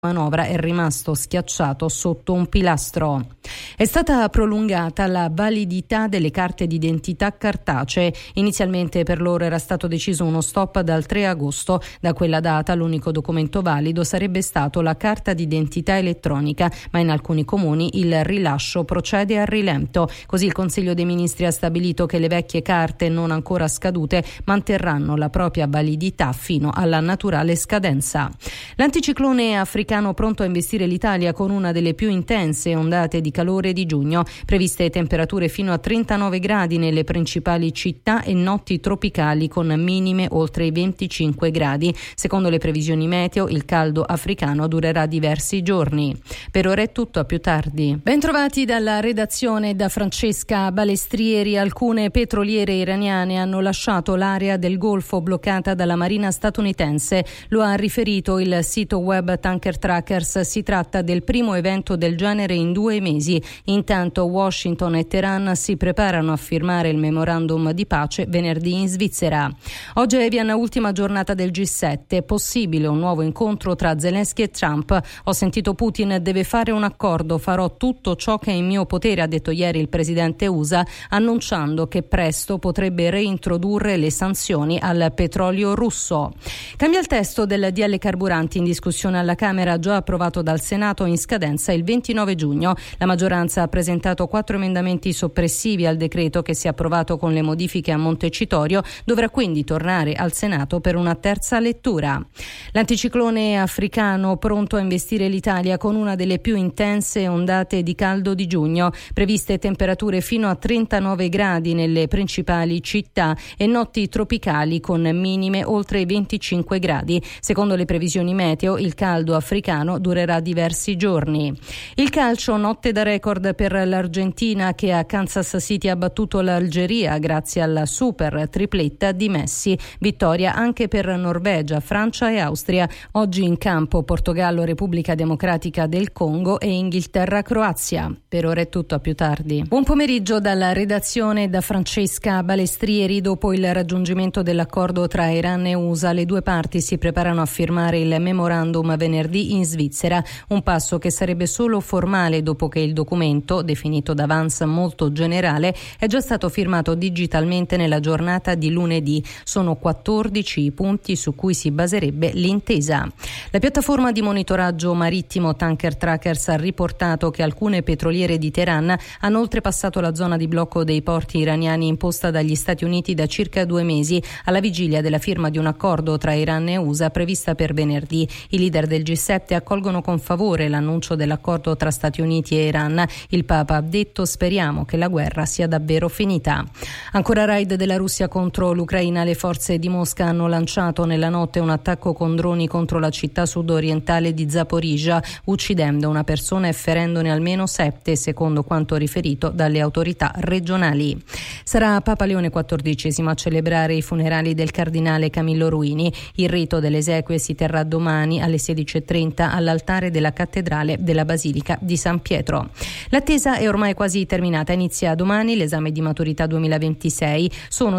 manovra è rimasto schiacciato sotto un pilastro. È stata prolungata la validità delle carte d'identità cartacee. Inizialmente per loro era stato deciso uno stop dal 3 agosto. Da quella data l'unico documento valido sarebbe stato la carta d'identità elettronica, ma in alcuni comuni il rilascio procede a rilento. Così il Consiglio dei Ministri ha stabilito che le vecchie carte non ancora scadute manterranno la propria validità fino alla naturale scadenza. L'anticiclone africano pronto a investire l'Italia con una delle più intense ondate di calore di giugno, previste temperature fino a 39 gradi nelle principali città e notti tropicali con minime oltre i 25 gradi. Secondo le previsioni meteo, il caldo africano durerà diversi giorni. Per ora è tutto, a più tardi. Bentrovati dalla redazione da Francesca Balestrieri. Alcune petroliere iraniane hanno lasciato l'area del Golfo bloccata dalla marina statunitense. Lo ha riferito il sito web Tanker Trackers. Si tratta del primo evento del genere in 2 mesi. Intanto Washington e Teheran si preparano a firmare il memorandum di pace venerdì in Svizzera. Oggi è Evian, ultima giornata del G7. Possibile un nuovo incontro tra Zelensky e Trump. Ho sentito Putin, deve fare un accordo, farò tutto ciò che è in mio potere, ha detto ieri il presidente USA, annunciando che presto potrebbe reintrodurre le sanzioni al petrolio russo. Cambia il testo del DL Carburanti in discussione alla Camera, già approvato dal Senato, in scadenza il 29 giugno. La maggioranza ha presentato 4 emendamenti soppressivi al decreto che, se approvato con le modifiche a Montecitorio, dovrà quindi tornare al Senato per una terza lettura. L'anticiclone africano pronto a investire l'Italia con una delle più intense ondate di caldo di giugno, previste temperature fino a 39 gradi nelle principali città e notti tropicali con minime oltre i 25 gradi. Secondo le previsioni meteo, il caldo africano durerà diversi giorni. Il calcio, notte da record per l'Argentina, che a Kansas City ha battuto l'Algeria grazie alla super tripletta di Messi. Vittoria anche per Norvegia, Francia e Austria. Oggi in campo Portogallo, Repubblica Democratica del Congo e Inghilterra, Croazia. Per ora è tutto, a più tardi. Buon pomeriggio dalla redazione da Francesca Balestrieri. Dopo il raggiungimento dell'accordo tra Iran e USA, le due parti si preparano a firmare il memorandum venerdì in Svizzera, un passo che sarebbe solo formale dopo che il documento, definito da Vance molto generale, è già stato firmato digitalmente nella giornata di lunedì. Sono 14 i punti su cui si baserebbe l'intesa. La piattaforma di monitoraggio marittimo Tanker Trackers ha riportato che alcune petroliere di Teheran hanno oltrepassato la zona di blocco dei porti iraniani imposta dagli Stati Uniti da circa 2 mesi, alla vigilia della firma di un accordo tra Iran e USA prevista per venerdì. I leader del G7 accolgono con favore l'annuncio dell'accordo tra Stati Uniti e Iran. Il Papa ha detto: speriamo che la guerra sia davvero finita. Ancora raid della Russia contro l'Ucraina. Le forze di Mosca hanno lanciato nella notte un attacco con droni contro la città sudorientale di Zaporizhzhia, uccidendo una persona e ferendone almeno 7, secondo quanto riferito dalle autorità regionali. Sarà Papa Leone XIV a celebrare i funerali del cardinale Camillo Ruini. Il rito delle esequie si terrà domani alle 16:30 all'altare della cattedrale della Basilica di San Pietro. L'attesa è ormai quasi terminata. Inizia domani l'esame di maturità 2026. Sono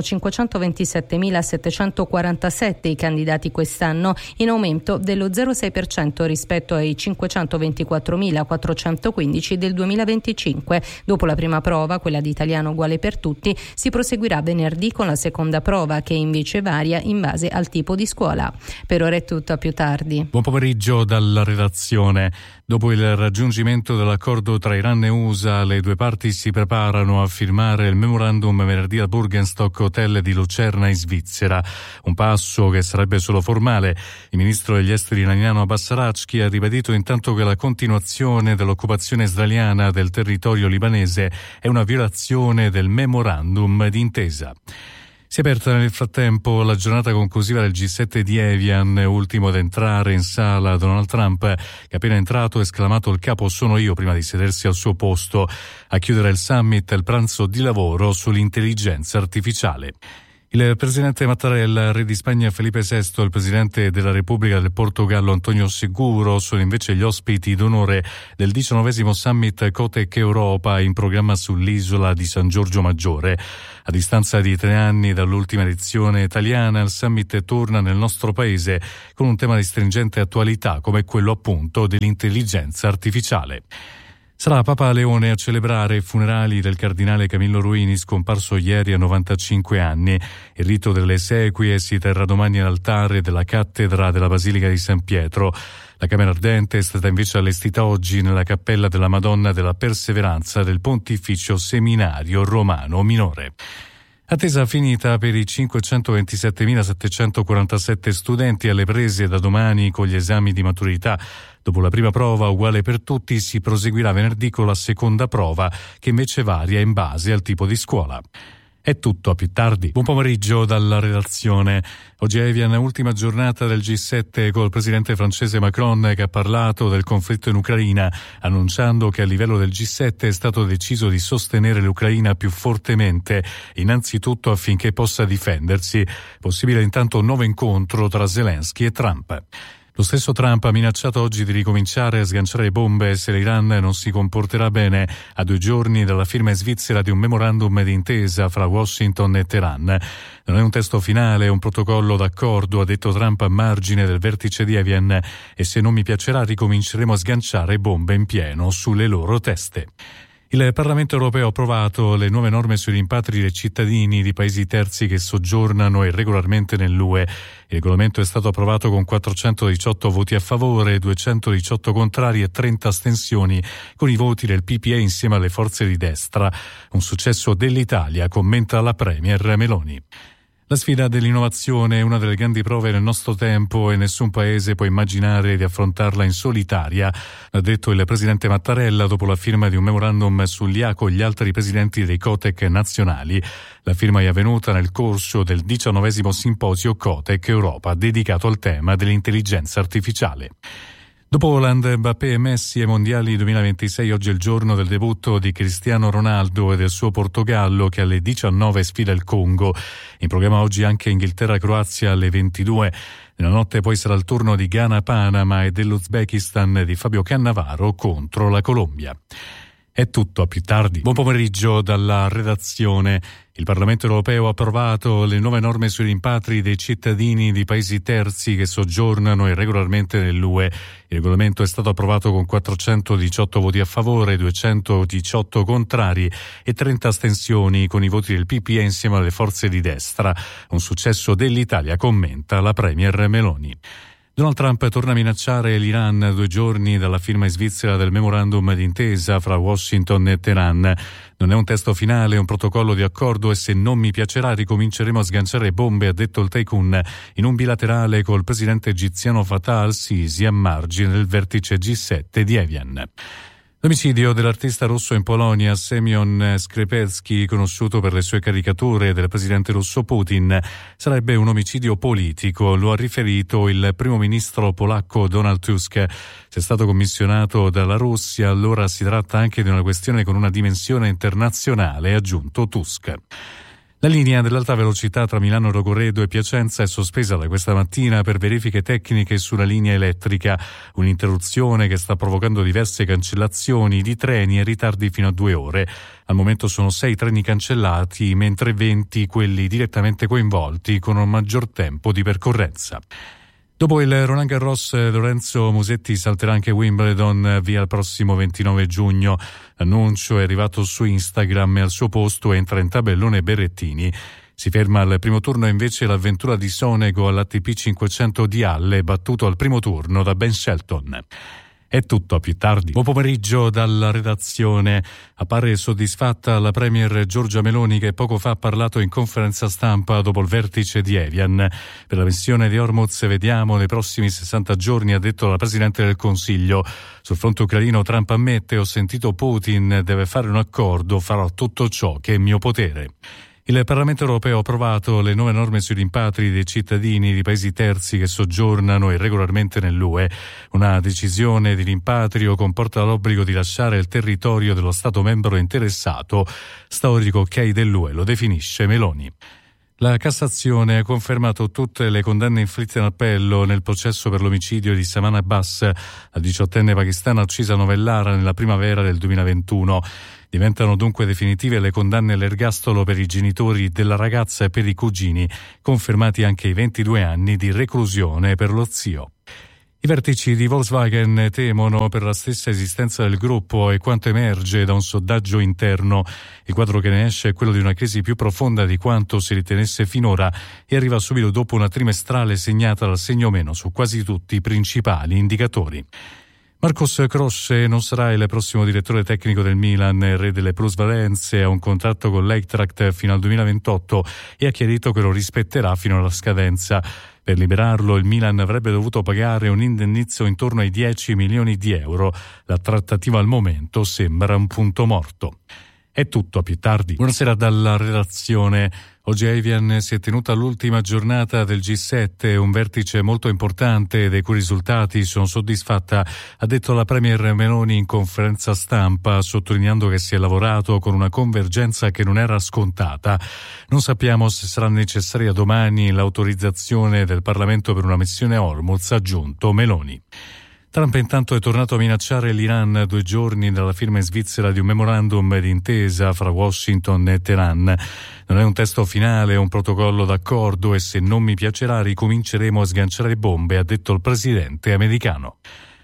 527.747 i candidati quest'anno, in aumento dello 0,6% rispetto ai 524.415 del 2025. Dopo la prima prova, quella di italiano uguale per tutti, si proseguirà venerdì con la seconda prova, che invece varia in base al tipo di scuola. Per ora è tutto, a più tardi. Buon pomeriggio dalla redazione. Dopo il raggiungimento dell'accordo tra Iran e USA, le due parti si preparano a firmare il memorandum venerdì al Burgenstock Hotel di Lucerna in Svizzera. Un passo che sarebbe solo formale. Il ministro degli esteri iraniano Abbas Araghchi ha ribadito intanto che la continuazione dell'occupazione israeliana del territorio libanese è una violazione del memorandum d'intesa. Si è aperta nel frattempo la giornata conclusiva del G7 di Evian, ultimo ad entrare in sala Donald Trump, che appena entrato ha esclamato: il capo sono io, prima di sedersi al suo posto. A chiudere il summit il pranzo di lavoro sull'intelligenza artificiale. Il presidente Mattarella, il re di Spagna Felipe VI e il presidente della Repubblica del Portogallo António Seguro sono invece gli ospiti d'onore del 19° Summit Cotec Europa in programma sull'isola di San Giorgio Maggiore. A distanza di 3 anni dall'ultima edizione italiana, il Summit torna nel nostro paese con un tema di stringente attualità come quello appunto dell'intelligenza artificiale. Sarà Papa Leone a celebrare i funerali del cardinale Camillo Ruini, scomparso ieri a 95 anni. Il rito delle esequie si terrà domani all'altare della cattedra della Basilica di San Pietro. La camera ardente è stata invece allestita oggi nella cappella della Madonna della Perseveranza del Pontificio Seminario Romano Minore. Attesa finita per i 527.747 studenti alle prese da domani con gli esami di maturità. Dopo la prima prova uguale per tutti, si proseguirà venerdì con la seconda prova, che invece varia in base al tipo di scuola. È tutto, a più tardi. Buon pomeriggio dalla redazione. Oggi a Evian, ultima giornata del G7 col presidente francese Macron, che ha parlato del conflitto in Ucraina, annunciando che a livello del G7 è stato deciso di sostenere l'Ucraina più fortemente, innanzitutto affinché possa difendersi. Possibile intanto un nuovo incontro tra Zelensky e Trump. Lo stesso Trump ha minacciato oggi di ricominciare a sganciare bombe se l'Iran non si comporterà bene, a 2 giorni dalla firma in Svizzera di un memorandum di intesa fra Washington e Teheran. Non è un testo finale, è un protocollo d'accordo, ha detto Trump a margine del vertice di Evian, e se non mi piacerà ricominceremo a sganciare bombe in pieno sulle loro teste. Il Parlamento europeo ha approvato le nuove norme sui rimpatri dei cittadini di paesi terzi che soggiornano irregolarmente nell'UE. Il regolamento è stato approvato con 418 voti a favore, 218 contrari e 30 astensioni, con i voti del PPE insieme alle forze di destra. Un successo dell'Italia, commenta la Premier Meloni. La sfida dell'innovazione è una delle grandi prove nel nostro tempo e nessun paese può immaginare di affrontarla in solitaria, ha detto il presidente Mattarella dopo la firma di un memorandum sull'IA con gli altri presidenti dei Cotec nazionali. La firma è avvenuta nel corso del 19° simposio Cotec Europa dedicato al tema dell'intelligenza artificiale. Dopo Haaland, Mbappé e Messi ai Mondiali 2026, oggi è il giorno del debutto di Cristiano Ronaldo e del suo Portogallo che alle 19 sfida il Congo. In programma oggi anche Inghilterra-Croazia alle 22. Nella notte poi sarà il turno di Ghana-Panama e dell'Uzbekistan di Fabio Cannavaro contro la Colombia. È tutto, a più tardi. Buon pomeriggio dalla redazione. Il Parlamento europeo ha approvato le nuove norme sui rimpatri dei cittadini di paesi terzi che soggiornano irregolarmente nell'UE. Il regolamento è stato approvato con 418 voti a favore, 218 contrari e 30 astensioni, con i voti del PPE insieme alle forze di destra. Un successo dell'Italia, commenta la Premier Meloni. Donald Trump torna a minacciare l'Iran a 2 giorni dalla firma in Svizzera del memorandum d'intesa fra Washington e Teheran. Non è un testo finale, è un protocollo di accordo e se non mi piacerà ricominceremo a sganciare bombe, ha detto il tycoon in un bilaterale col presidente egiziano Fattah al-Sisi a margine del vertice G7 di Evian. L'omicidio dell'artista russo in Polonia, Semyon Skrzydlewski, conosciuto per le sue caricature del presidente russo Putin, sarebbe un omicidio politico, lo ha riferito il primo ministro polacco Donald Tusk. Se è stato commissionato dalla Russia, allora si tratta anche di una questione con una dimensione internazionale, ha aggiunto Tusk. La linea dell'alta velocità tra Milano Rogoredo e Piacenza è sospesa da questa mattina per verifiche tecniche sulla linea elettrica, un'interruzione che sta provocando diverse cancellazioni di treni e ritardi fino a 2 ore. Al momento sono 6 treni cancellati, mentre 20 quelli direttamente coinvolti con un maggior tempo di percorrenza. Dopo il Roland Garros, Lorenzo Musetti salterà anche Wimbledon via il prossimo 29 giugno. L'annuncio è arrivato su Instagram e al suo posto entra in tabellone Berrettini. Si ferma al primo turno invece l'avventura di Sonego all'ATP 500 di Halle, battuto al primo turno da Ben Shelton. È tutto, a più tardi. Buon pomeriggio dalla redazione. Appare soddisfatta la Premier Giorgia Meloni, che poco fa ha parlato in conferenza stampa dopo il vertice di Evian. Per la missione di Hormuz vediamo nei prossimi 60 giorni, ha detto la Presidente del Consiglio. Sul fronte ucraino Trump ammette: ho sentito Putin, deve fare un accordo, farò tutto ciò che è in mio potere. Il Parlamento europeo ha approvato le nuove norme sui rimpatri dei cittadini di paesi terzi che soggiornano irregolarmente nell'UE. Una decisione di rimpatrio comporta l'obbligo di lasciare il territorio dello Stato membro interessato, storico ok dell'UE, lo definisce Meloni. La Cassazione ha confermato tutte le condanne inflitte in appello nel processo per l'omicidio di Saman Abbas, la 18enne pakistana uccisa a Novellara nella primavera del 2021. Diventano dunque definitive le condanne all'ergastolo per i genitori della ragazza e per i cugini, confermati anche i 22 anni di reclusione per lo zio. I vertici di Volkswagen temono per la stessa esistenza del gruppo e quanto emerge da un sondaggio interno. Il quadro che ne esce è quello di una crisi più profonda di quanto si ritenesse finora e arriva subito dopo una trimestrale segnata dal segno meno su quasi tutti i principali indicatori. Marcos Croce non sarà il prossimo direttore tecnico del Milan, re delle plusvalenze, ha un contratto con l'Eintracht fino al 2028 e ha chiarito che lo rispetterà fino alla scadenza. Per liberarlo il Milan avrebbe dovuto pagare un indennizzo intorno ai 10 milioni di euro. La trattativa al momento sembra un punto morto. È tutto, a più tardi. Buonasera dalla redazione. Oggi a Evian si è tenuta l'ultima giornata del G7, un vertice molto importante dei cui risultati sono soddisfatta, ha detto la Premier Meloni in conferenza stampa, sottolineando che si è lavorato con una convergenza che non era scontata. Non sappiamo se sarà necessaria domani l'autorizzazione del Parlamento per una missione a Hormuz, ha aggiunto Meloni. Trump intanto è tornato a minacciare l'Iran a 2 giorni dalla firma in Svizzera di un memorandum d'intesa fra Washington e Teheran. Non è un testo finale, è un protocollo d'accordo e se non mi piacerà ricominceremo a sganciare bombe, ha detto il presidente americano.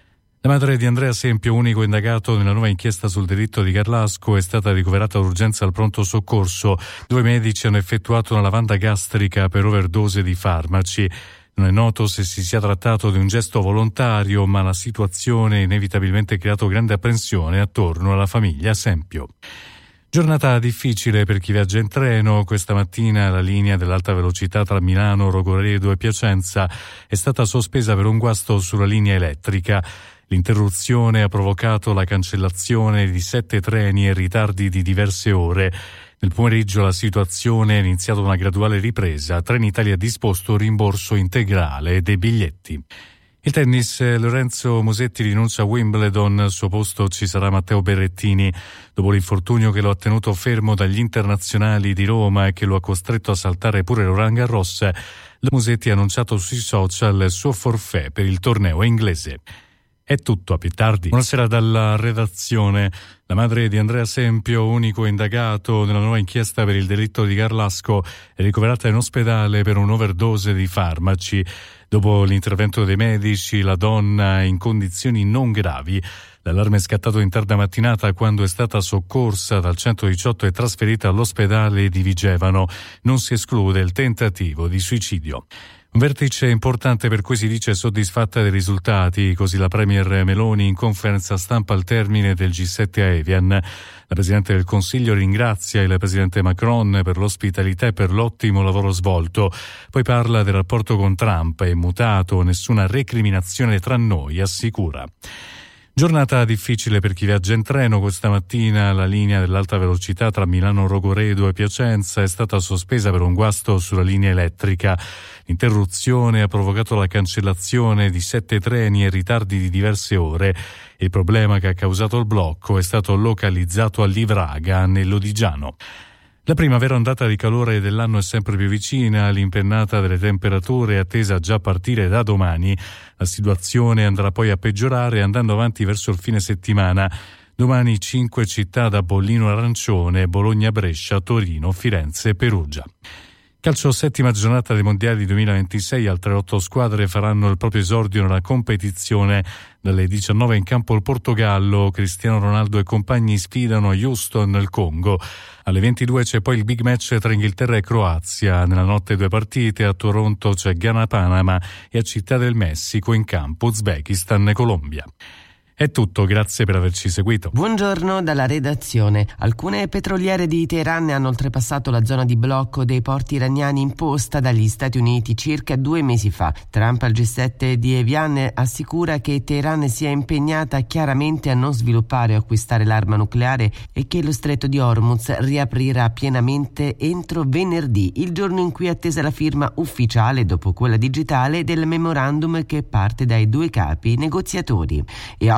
La madre di Andrea Sempio, unico indagato nella nuova inchiesta sul delitto di Garlasco, è stata ricoverata d'urgenza al pronto soccorso. 2 medici hanno effettuato una lavanda gastrica per overdose di farmaci. Non è noto se si sia trattato di un gesto volontario, ma la situazione ha inevitabilmente creato grande apprensione attorno alla famiglia Sempio. Giornata difficile per chi viaggia in treno. Questa mattina la linea dell'alta velocità tra Milano, Rogoredo e Piacenza è stata sospesa per un guasto sulla linea elettrica. L'interruzione ha provocato la cancellazione di 7 treni e ritardi di diverse ore. Nel pomeriggio la situazione è iniziata una graduale ripresa. Trenitalia ha disposto rimborso integrale dei biglietti. Il tennis, Lorenzo Musetti rinuncia a Wimbledon, al suo posto ci sarà Matteo Berrettini. Dopo l'infortunio che lo ha tenuto fermo dagli internazionali di Roma e che lo ha costretto a saltare pure Roland Garros, Musetti ha annunciato sui social il suo forfait per il torneo inglese. È tutto, a più tardi. Buonasera dalla redazione. La madre di Andrea Sempio, unico indagato nella nuova inchiesta per il delitto di Garlasco, è ricoverata in ospedale per un'overdose di farmaci. Dopo l'intervento dei medici, la donna è in condizioni non gravi. L'allarme è scattato in tarda mattinata quando è stata soccorsa dal 118 e trasferita all'ospedale di Vigevano. Non si esclude il tentativo di suicidio. Un vertice importante per cui si dice soddisfatta dei risultati, così la Premier Meloni in conferenza stampa al termine del G7 a Evian. La Presidente del Consiglio ringrazia il Presidente Macron per l'ospitalità e per l'ottimo lavoro svolto. Poi parla del rapporto con Trump, è mutato, nessuna recriminazione tra noi, assicura. Giornata difficile per chi viaggia in treno. Questa mattina la linea dell'alta velocità tra Milano Rogoredo e Piacenza è stata sospesa per un guasto sulla linea elettrica. L'interruzione ha provocato la cancellazione di 7 treni e ritardi di diverse ore. Il problema che ha causato il blocco è stato localizzato a Livraga, nell'Odigiano. La prima vera ondata di calore dell'anno è sempre più vicina, l'impennata delle temperature è attesa già a partire da domani. La situazione andrà poi a peggiorare andando avanti verso il fine settimana. Domani 5 città da bollino arancione: Bologna, Brescia, Torino, Firenze e Perugia. Calcio, 7ª giornata dei mondiali 2026, altre 8 squadre faranno il proprio esordio nella competizione. Dalle 19 in campo il Portogallo, Cristiano Ronaldo e compagni sfidano Houston nel Congo. Alle 22 c'è poi il big match tra Inghilterra e Croazia. Nella notte 2 partite, a Toronto c'è Ghana-Panama e a Città del Messico in campo Uzbekistan e Colombia. È tutto, grazie per averci seguito. Buongiorno dalla redazione. Alcune petroliere di Teheran hanno oltrepassato la zona di blocco dei porti iraniani imposta dagli Stati Uniti circa 2 mesi fa. Trump al G7 di Evian assicura che Teheran sia impegnata chiaramente a non sviluppare o acquistare l'arma nucleare e che lo stretto di Hormuz riaprirà pienamente entro venerdì, il giorno in cui è attesa la firma ufficiale, dopo quella digitale, del memorandum che parte dai 2 capi negoziatori. E oggi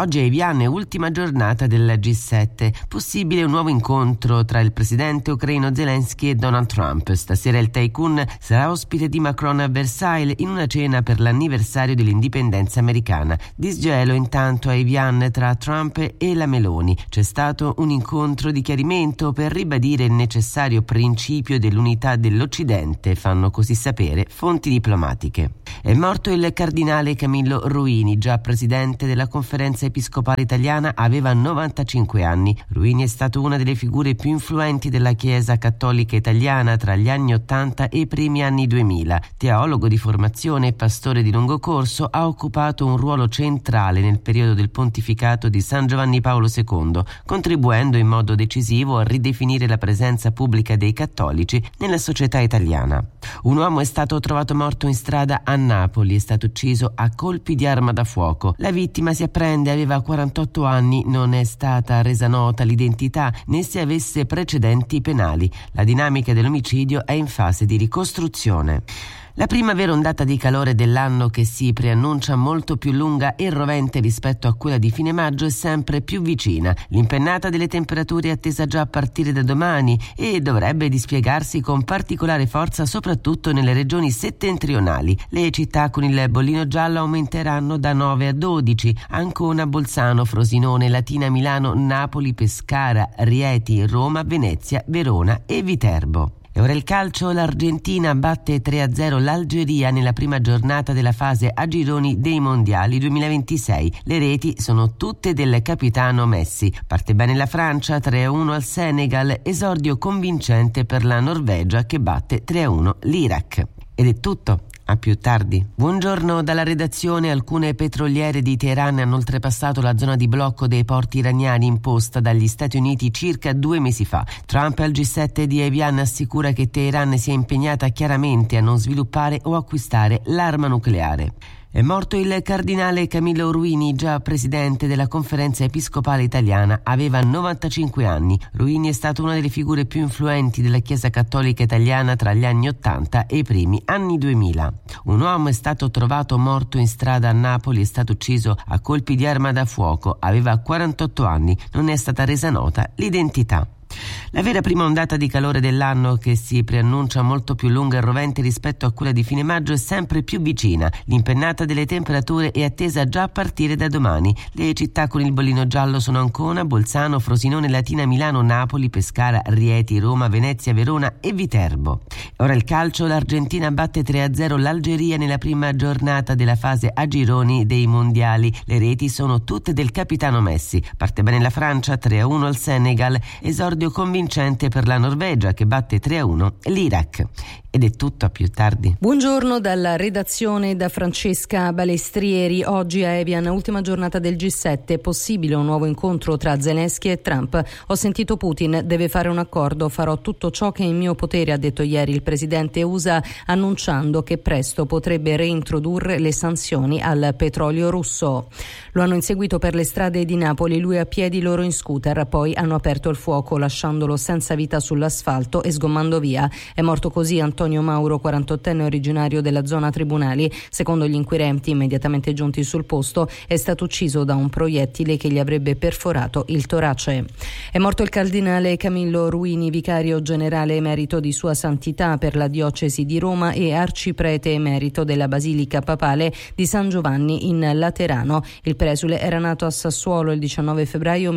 Oggi a Evian è ultima giornata del G7. Possibile un nuovo incontro tra il presidente ucraino Zelensky e Donald Trump. Stasera il tycoon sarà ospite di Macron a Versailles in una cena per l'anniversario dell'indipendenza americana. Disgelo intanto a Evian tra Trump e la Meloni. C'è stato un incontro di chiarimento per ribadire il necessario principio dell'unità dell'Occidente, fanno così sapere fonti diplomatiche. È morto il cardinale Camillo Ruini, già presidente della Conferenza Episcopale Italiana, aveva 95 anni. Ruini è stato una delle figure più influenti della Chiesa Cattolica Italiana tra gli anni 80 e i primi anni 2000. Teologo di formazione e pastore di lungo corso, ha occupato un ruolo centrale nel periodo del pontificato di San Giovanni Paolo II, contribuendo in modo decisivo a ridefinire la presenza pubblica dei cattolici nella società italiana. Un uomo è stato trovato morto in strada a Napoli, è stato ucciso a colpi di arma da fuoco. La vittima, si apprende, aveva 48 anni, non è stata resa nota l'identità né se avesse precedenti penali. La dinamica dell'omicidio è in fase di ricostruzione. La prima vera ondata di calore dell'anno, che si preannuncia molto più lunga e rovente rispetto a quella di fine maggio, è sempre più vicina. L'impennata delle temperature è attesa già a partire da domani e dovrebbe dispiegarsi con particolare forza soprattutto nelle regioni settentrionali. Le città con il bollino giallo aumenteranno da 9 a 12: Ancona, Bolzano, Frosinone, Latina, Milano, Napoli, Pescara, Rieti, Roma, Venezia, Verona e Viterbo. E ora il calcio, l'Argentina batte 3-0 l'Algeria nella prima giornata della fase a gironi dei mondiali 2026. Le reti sono tutte del capitano Messi. Parte bene la Francia, 3-1 al Senegal, esordio convincente per la Norvegia che batte 3-1 l'Iraq. Ed è tutto. A più tardi. Buongiorno dalla redazione. Alcune petroliere di Teheran hanno oltrepassato la zona di blocco dei porti iraniani imposta dagli Stati Uniti circa 2 mesi fa. Trump al G7 di Evian assicura che Teheran sia impegnata chiaramente a non sviluppare o acquistare l'arma nucleare. È morto il cardinale Camillo Ruini, già presidente della Conferenza Episcopale Italiana, aveva 95 anni. Ruini è stato una delle figure più influenti della Chiesa Cattolica Italiana tra gli anni 80 e i primi anni 2000. Un uomo è stato trovato morto in strada a Napoli, è stato ucciso a colpi di arma da fuoco, aveva 48 anni, non è stata resa nota l'identità. La vera prima ondata di calore dell'anno, che si preannuncia molto più lunga e rovente rispetto a quella di fine maggio, è sempre più vicina. L'impennata delle temperature è attesa già a partire da domani. Le città con il bollino giallo sono Ancona, Bolzano, Frosinone, Latina, Milano, Napoli, Pescara, Rieti, Roma, Venezia, Verona e Viterbo. Ora il calcio, l'Argentina batte 3-0 l'Algeria nella prima giornata della fase a gironi dei mondiali. Le reti sono tutte del capitano Messi. Parte bene la Francia, 3-1 al Senegal, esordio convincente per la Norvegia che batte 3-1 l'Iraq. Ed è tutto, a più tardi. Buongiorno dalla redazione da Francesca Balestrieri. Oggi a Evian, ultima giornata del G7, possibile un nuovo incontro tra Zelensky e Trump. Ho sentito Putin, deve fare un accordo, farò tutto ciò che è in mio potere, ha detto ieri il presidente USA, annunciando che presto potrebbe reintrodurre le sanzioni al petrolio russo. Lo hanno inseguito per le strade di Napoli, lui a piedi, loro in scooter, poi hanno aperto il fuoco lasciandolo senza vita sull'asfalto e sgommando via. È morto così Antonio Mauro, 48enne originario della zona Tribunali. Secondo gli inquirenti immediatamente giunti sul posto, è stato ucciso da un proiettile che gli avrebbe perforato il torace. È morto il cardinale Camillo Ruini, vicario generale emerito di Sua Santità per la diocesi di Roma e arciprete emerito della Basilica Papale di San Giovanni in Laterano. Il presule era nato a Sassuolo il 19 febbraio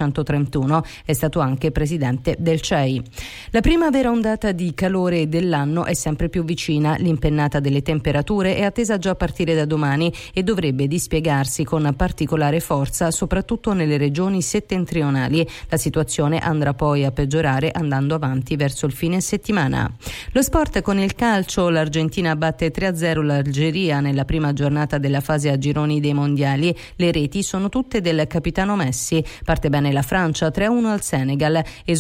1931, è stato anche presidente del CEI. La prima vera ondata di calore dell'anno è sempre più vicina. L'impennata delle temperature è attesa già a partire da domani e dovrebbe dispiegarsi con particolare forza soprattutto nelle regioni settentrionali. La situazione andrà poi a peggiorare andando avanti verso il fine settimana. Lo sport con il calcio, l'Argentina batte 3-0 l'Algeria nella prima giornata della fase a gironi dei mondiali. Le reti sono tutte del capitano Messi. Parte bene la Francia, 3-1 al Senegal, esordio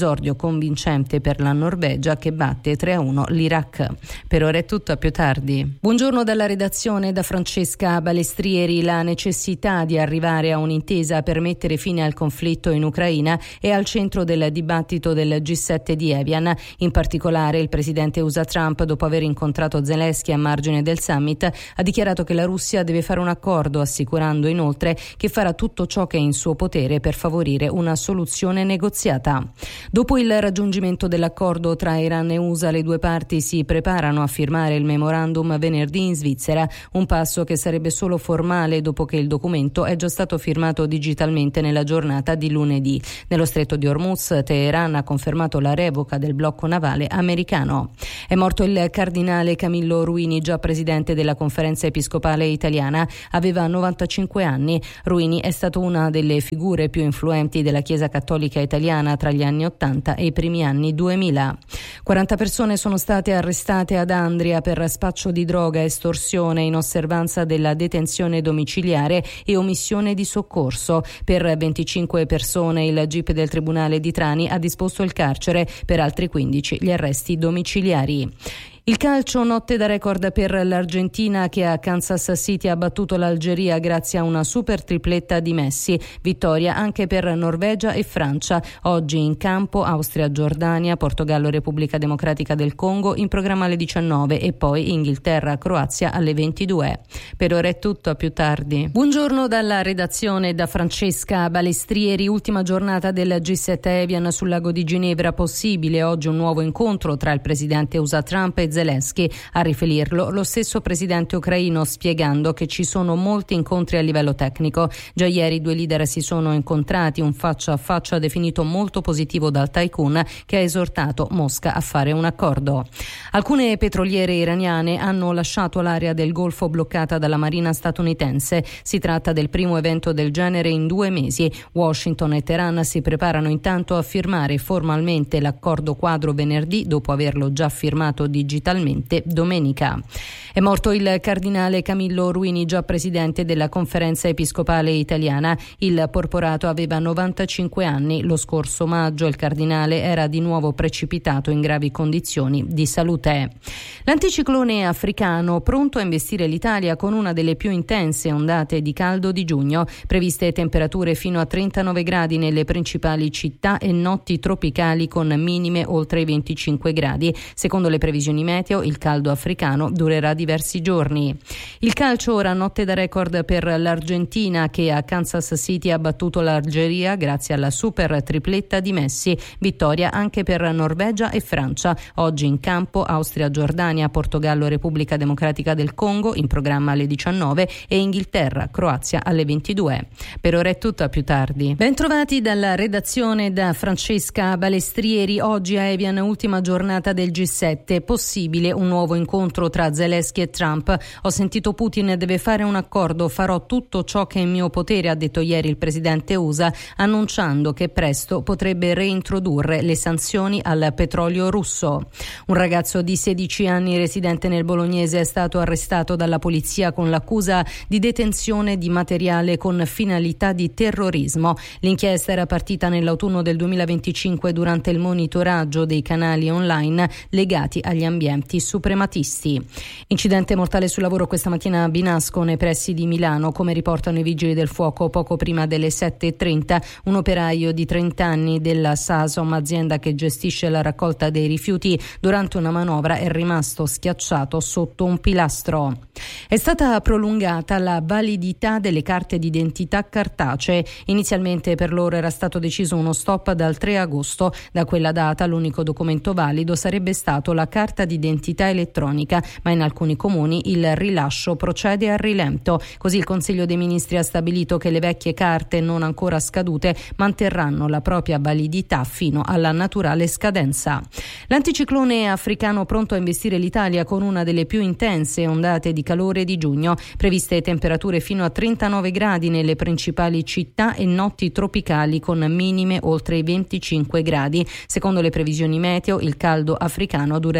esordio convincente per la Norvegia che batte 3-1 l'Iraq. Per ora è tutto, a più tardi. Buongiorno dalla redazione, da Francesca Balestrieri. La necessità di arrivare a un'intesa per mettere fine al conflitto in Ucraina è al centro del dibattito del G7 di Evian. In particolare il presidente USA Trump, dopo aver incontrato Zelensky a margine del summit, ha dichiarato che la Russia deve fare un accordo, assicurando inoltre che farà tutto ciò che è in suo potere per favorire una soluzione negoziata. Dopo il raggiungimento dell'accordo tra Iran e USA, le due parti si preparano a firmare il memorandum venerdì in Svizzera, un passo che sarebbe solo formale dopo che il documento è già stato firmato digitalmente nella giornata di lunedì. Nello stretto di Hormuz, Teheran ha confermato la revoca del blocco navale americano. È morto il cardinale Camillo Ruini, già presidente della Conferenza Episcopale Italiana. Aveva 95 anni. Ruini è stato una delle figure più influenti della Chiesa Cattolica Italiana tra gli anni 80 e i primi anni 2000. 40 persone sono state arrestate ad Andria per spaccio di droga, estorsione in osservanza della detenzione domiciliare e omissione di soccorso. Per 25 persone il GIP del Tribunale di Trani ha disposto il carcere, per altri 15 gli arresti domiciliari. Il calcio, notte da record per l'Argentina che a Kansas City ha battuto l'Algeria grazie a una super tripletta di Messi. Vittoria anche per Norvegia e Francia. Oggi in campo Austria, Giordania, Portogallo, Repubblica Democratica del Congo, in programma alle 19 e poi Inghilterra, Croazia alle 22. Per ora è tutto, a più tardi. Buongiorno dalla redazione, da Francesca Balestrieri. Ultima giornata del G7 Evian sul lago di Ginevra. Possibile oggi un nuovo incontro tra il presidente USA Trump e Zelensky. A riferirlo lo stesso presidente ucraino, spiegando che ci sono molti incontri a livello tecnico. Già ieri i due leader si sono incontrati, un faccia a faccia definito molto positivo dal tycoon, che ha esortato Mosca a fare un accordo. Alcune petroliere iraniane hanno lasciato l'area del Golfo bloccata dalla marina statunitense. Si tratta del primo evento del genere in 2 mesi. Washington e Teheran si preparano intanto a firmare formalmente l'accordo quadro venerdì, dopo averlo già firmato digitalmente domenica. È morto il cardinale Camillo Ruini, già presidente della Conferenza Episcopale Italiana. Il porporato aveva 95 anni. Lo scorso maggio il cardinale era di nuovo precipitato in gravi condizioni di salute. L'anticiclone africano pronto a investire l'Italia con una delle più intense ondate di caldo di giugno. Previste temperature fino a 39 gradi nelle principali città e notti tropicali con minime oltre i 25 gradi. Secondo le previsioni meteo, il caldo africano durerà diversi giorni. Il calcio ora, notte da record per l'Argentina che a Kansas City ha battuto l'Algeria grazie alla super tripletta di Messi. Vittoria anche per Norvegia e Francia. Oggi in campo Austria, Giordania, Portogallo, Repubblica Democratica del Congo, in programma alle 19 e Inghilterra, Croazia alle 22. Per ora è tutto, a più tardi. Bentrovati dalla redazione, da Francesca Balestrieri. Oggi a Evian, ultima giornata del G7. Possibile un nuovo incontro tra Zelensky e Trump. Ho sentito Putin deve fare un accordo, farò tutto ciò che è in mio potere, ha detto ieri il presidente USA, annunciando che presto potrebbe reintrodurre le sanzioni al petrolio russo. Un ragazzo di 16 anni residente nel Bolognese è stato arrestato dalla polizia con l'accusa di detenzione di materiale con finalità di terrorismo. L'inchiesta era partita nell'autunno del 2025 durante il monitoraggio dei canali online legati agli ambienti suprematisti. Incidente mortale sul lavoro questa mattina a Binasco, nei pressi di Milano. Come riportano i vigili del fuoco, poco prima delle 7:30 un operaio di 30 anni della Sasom, azienda che gestisce la raccolta dei rifiuti, durante una manovra è rimasto schiacciato sotto un pilastro. È stata prolungata la validità delle carte d'identità cartacee. Inizialmente per loro era stato deciso uno stop dal 3 agosto. Da quella data l'unico documento valido sarebbe stato la carta d'identità elettronica, ma in alcuni comuni il rilascio procede a rilento. Così il Consiglio dei Ministri ha stabilito che le vecchie carte non ancora scadute manterranno la propria validità fino alla naturale scadenza. L'anticiclone africano pronto a investire l'Italia con una delle più intense ondate di calore di giugno. Previste temperature fino a 39 gradi nelle principali città e notti tropicali con minime oltre i 25 gradi. Secondo le previsioni meteo, il caldo africano durerà diversi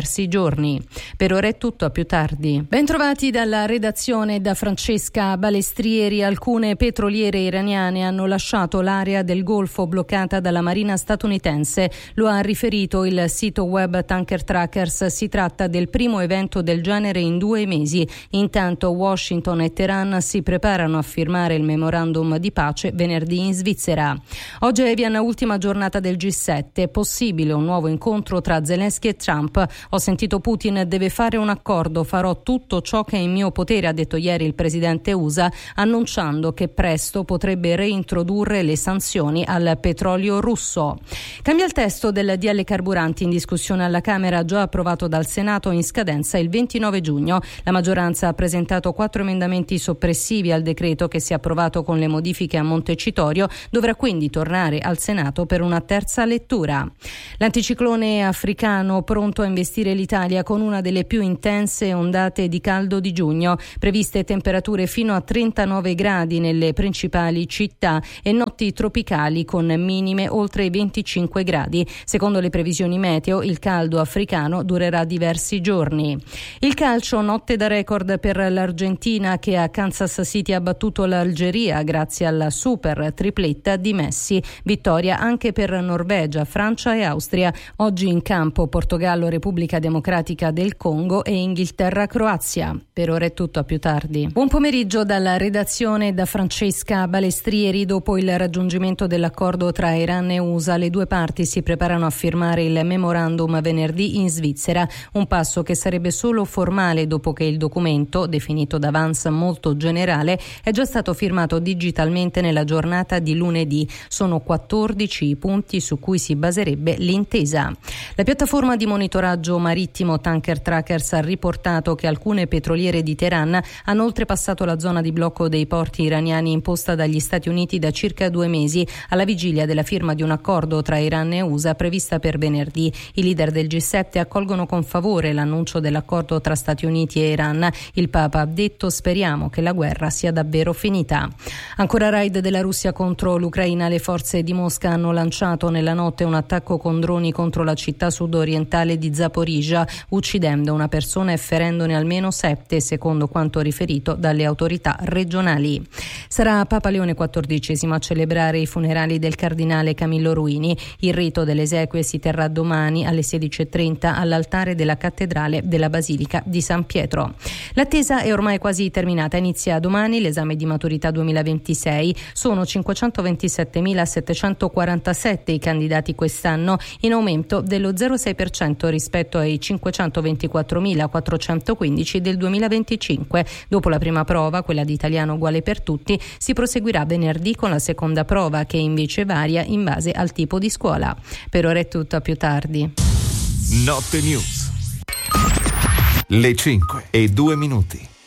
diversi giorni. Per ora è tutto, a più tardi. Bentrovati dalla redazione da Francesca Balestrieri. Alcune petroliere iraniane hanno lasciato l'area del Golfo bloccata dalla Marina statunitense. Lo ha riferito il sito web Tanker Trackers. Si tratta del primo evento del genere in 2 mesi. Intanto Washington e Teheran si preparano a firmare il memorandum di pace venerdì in Svizzera. Oggi è Evian, ultima giornata del G7. È possibile un nuovo incontro tra Zelensky e Trump. Ho sentito Putin, deve fare un accordo, farò tutto ciò che è in mio potere, ha detto ieri il presidente USA, annunciando che presto potrebbe reintrodurre le sanzioni al petrolio russo. Cambia il testo del DL Carburanti in discussione alla Camera, già approvato dal Senato, in scadenza il 29 giugno. La maggioranza ha presentato 4 emendamenti soppressivi al decreto che, se approvato con le modifiche a Montecitorio, dovrà quindi tornare al Senato per una terza lettura. L'anticiclone africano pronto a investire l'Italia con una delle più intense ondate di caldo di giugno, previste temperature fino a 39 gradi nelle principali città e notti tropicali con minime oltre i 25 gradi. Secondo le previsioni meteo, il caldo africano durerà diversi giorni. Il calcio, notte da record per l'Argentina, che a Kansas City ha battuto l'Algeria grazie alla super tripletta di Messi. Vittoria anche per Norvegia, Francia e Austria. Oggi in campo Portogallo, Repubblica Democratica del Congo e Inghilterra, Croazia. Per ora è tutto, a più tardi. Buon pomeriggio dalla redazione da Francesca Balestrieri. Dopo il raggiungimento dell'accordo tra Iran e USA, le due parti si preparano a firmare il memorandum venerdì in Svizzera, un passo che sarebbe solo formale dopo che il documento, definito da Vance molto generale, è già stato firmato digitalmente nella giornata di lunedì. Sono 14 i punti su cui si baserebbe l'intesa. La piattaforma di monitoraggio marittimo Tanker Trackers ha riportato che alcune petroliere di Teheran hanno oltrepassato la zona di blocco dei porti iraniani imposta dagli Stati Uniti da circa 2 mesi, alla vigilia della firma di un accordo tra Iran e USA prevista per venerdì. I leader del G7 accolgono con favore l'annuncio dell'accordo tra Stati Uniti e Iran. Il Papa ha detto: speriamo che la guerra sia davvero finita. Ancora raid della Russia contro l'Ucraina. Le forze di Mosca hanno lanciato nella notte un attacco con droni contro la città sudorientale di Zaporizhzhia, uccidendo una persona e ferendone almeno 7, secondo quanto riferito dalle autorità regionali. Sarà Papa Leone XIV a celebrare i funerali del cardinale Camillo Ruini. Il rito delle esequie si terrà domani alle 16:30 all'altare della cattedrale della Basilica di San Pietro. L'attesa è ormai quasi terminata. Inizia domani l'esame di maturità 2026. Sono 527.747 i candidati quest'anno, in aumento dello 0,6% rispetto ai 524.415 del 2025. Dopo la prima prova, quella di italiano uguale per tutti, si proseguirà venerdì con la seconda prova, che invece varia in base al tipo di scuola. Per ora è tutto, a più tardi. Notte News. Le 5:02.